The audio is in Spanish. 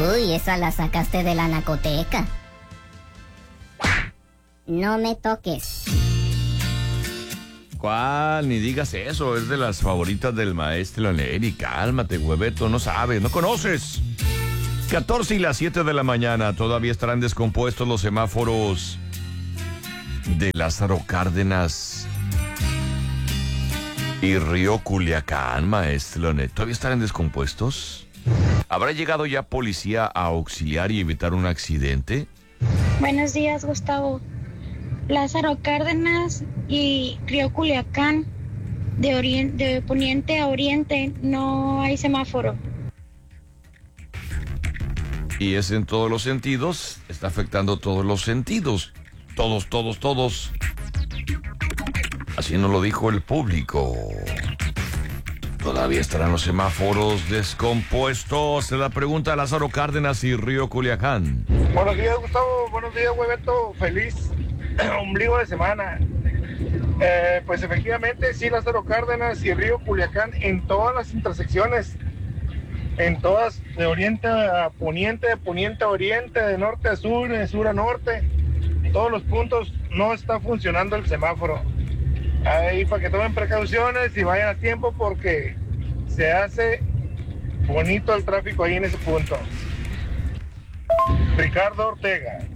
Uy, esa la sacaste de la nacoteca. No me toques. ¿Cuál? Ni digas eso, es de las favoritas del maestro Neri. Cálmate, hueveto, no sabes, no conoces. 14 y las 7 de la mañana, todavía estarán descompuestos los semáforos de Lázaro Cárdenas y Río Culiacán, maestro Neri. ¿Todavía estarán descompuestos? ¿Habrá llegado ya policía a auxiliar y evitar un accidente? Buenos días, Gustavo. Lázaro Cárdenas y Río Culiacán, de poniente a oriente, no hay semáforo. Y es en todos los sentidos, está afectando todos los sentidos. Todos. Así nos lo dijo el público. Todavía estarán los semáforos descompuestos. Se la pregunta a Lázaro Cárdenas y Río Culiacán. Buenos días, Gustavo. Buenos días, hueveto. Feliz ombligo de semana. Pues efectivamente, sí, Lázaro Cárdenas y Río Culiacán en todas las intersecciones. En todas, de oriente a poniente, de poniente a oriente, de norte a sur, de sur a norte. En todos los puntos no está funcionando el semáforo. Ahí para que tomen precauciones y vayan a tiempo porque se hace bonito el tráfico ahí en ese punto. Ricardo Ortega.